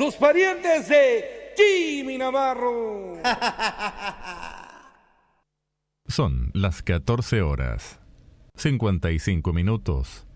sus parientes de Jimmy Navarro. Son las 14 horas, 55 minutos.